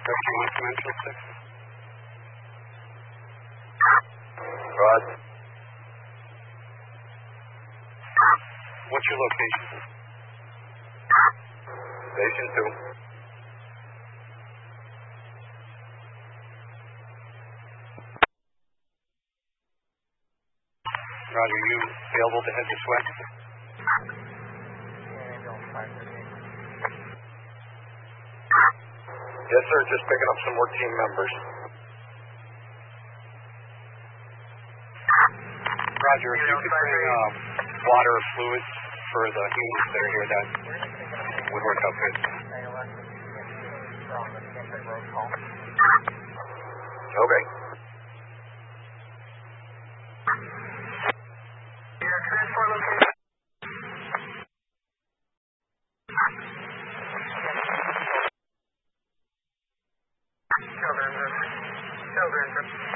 Approaching one dimensional 6. Rod. What's your location? Station 2. Roger, you available to head this way? Yes, sir. Just picking up some more team members. Roger, if you could bring water or fluids for the humans that are here, that would work out good. Okay. Children.